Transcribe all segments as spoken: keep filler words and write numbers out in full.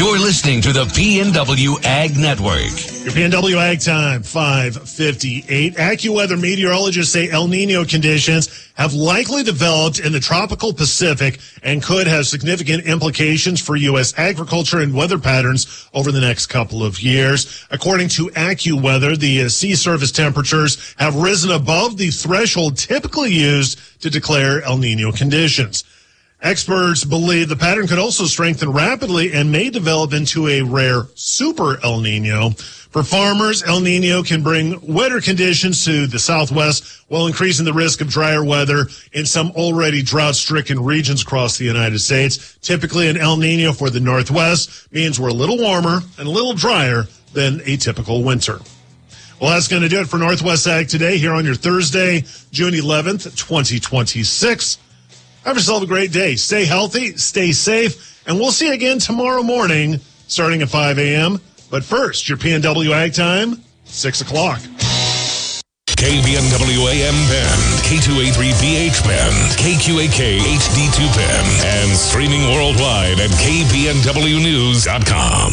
You're listening to the P N W Ag Network. Your P N W Ag Time, five fifty-eight. AccuWeather meteorologists say El Nino conditions have likely developed in the tropical Pacific and could have significant implications for U S agriculture and weather patterns over the next couple of years. According to AccuWeather, the uh, sea surface temperatures have risen above the threshold typically used to declare El Nino conditions. Experts believe the pattern could also strengthen rapidly and may develop into a rare super El Nino. For farmers, El Nino can bring wetter conditions to the Southwest while increasing the risk of drier weather in some already drought-stricken regions across the United States. Typically, an El Nino for the Northwest means we're a little warmer and a little drier than a typical winter. Well, that's going to do it for Northwest Ag Today here on your Thursday, June eleventh, twenty twenty-six. Have yourself a great day. Stay healthy, stay safe, and we'll see you again tomorrow morning starting at five a.m. But first, your P N W Ag Time, six o'clock. K B N W A M Bend, K two A three B H Bend, K Q A K H D two Bend, and streaming worldwide at K P N W news dot com.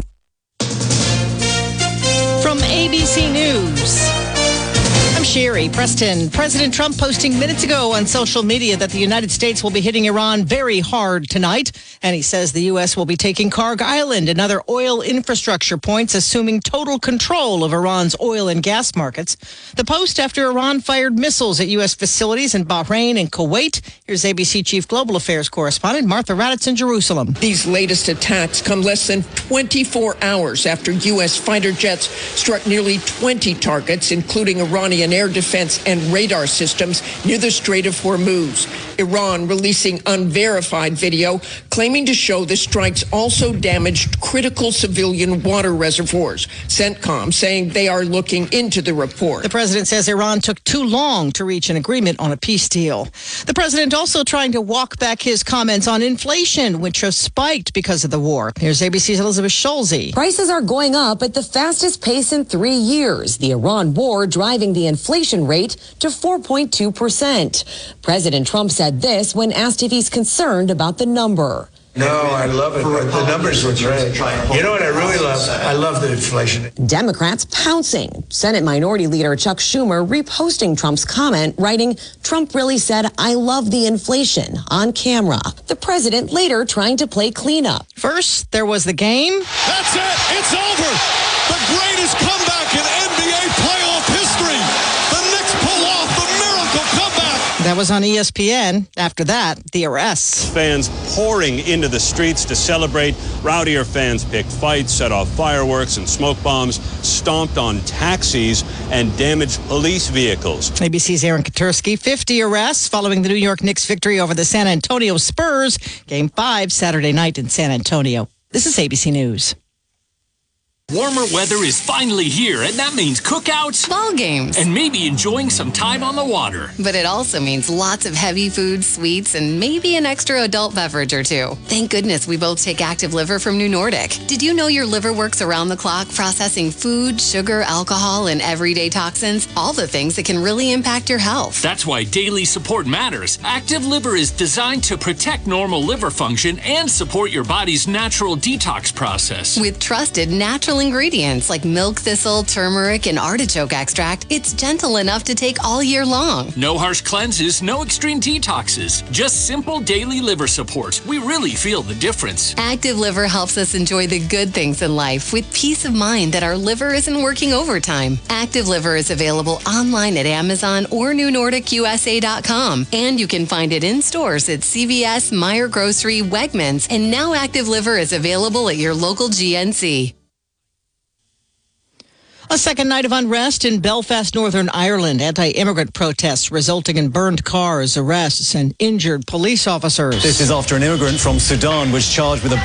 From A B C News, I'm Sherry Preston. President Trump posting minutes ago on social media that the United States will be hitting Iran very hard tonight. And he says the U S will be taking Karg Island and other oil infrastructure points, assuming total control of Iran's oil and gas markets. The post after Iran fired missiles at U S facilities in Bahrain and Kuwait. Here's A B C Chief Global Affairs correspondent Martha Raddatz in Jerusalem. These latest attacks come less than twenty-four hours after U S fighter jets struck nearly twenty targets, including Iranian air defense and radar systems near the Strait of Hormuz. Iran releasing unverified video claiming to show the strikes also damaged critical civilian water reservoirs. CENTCOM saying they are looking into the report. The president says Iran took too long to reach an agreement on a peace deal. The president also trying to walk back his comments on inflation, which has spiked because of the war. Here's A B C's Elizabeth Schulze. Prices are going up at the fastest pace in three years. The Iran war driving the inflation rate to four point two percent. President Trump said this when asked if he's concerned about the number. No, I love it. The numbers were great. You know what I really love? I love the inflation. Democrats pouncing. Senate Minority Leader Chuck Schumer reposting Trump's comment, writing, "Trump really said, I love the inflation," on camera. The president later trying to play cleanup. First, there was the game. That's it. It's over. The greatest comeback in N B A playoff history. The Knicks pull off the miracle comeback. That was on E S P N. After that, the arrests. Fans pouring into the streets to celebrate. Rowdier fans picked fights, set off fireworks and smoke bombs, stomped on taxis, and damaged police vehicles. A B C's Aaron Katursky. fifty arrests following the New York Knicks victory over the San Antonio Spurs. Game five Saturday night in San Antonio. This is A B C News. Warmer weather is finally here, and that means cookouts, ball games, and maybe enjoying some time on the water. But it also means lots of heavy food, sweets, and maybe an extra adult beverage or two. Thank goodness we both take Active Liver from New Nordic. Did you know your liver works around the clock processing food, sugar, alcohol, and everyday toxins? All the things that can really impact your health. That's why daily support matters. Active Liver is designed to protect normal liver function and support your body's natural detox process. With trusted natural ingredients like milk thistle, turmeric, and artichoke extract, it's gentle enough to take all year long. No harsh cleanses, no extreme detoxes, just simple daily liver support. We really feel the difference. Active Liver helps us enjoy the good things in life with peace of mind that our liver isn't working overtime. Active Liver is available online at Amazon or New Nordic U S A dot com, and you can find it in stores at C V S, Meijer Grocery, Wegmans, and now Active Liver is available at your local G N C. A second night of unrest in Belfast, Northern Ireland. Anti-immigrant protests resulting in burned cars, arrests, and injured police officers. This is after an immigrant from Sudan was charged with a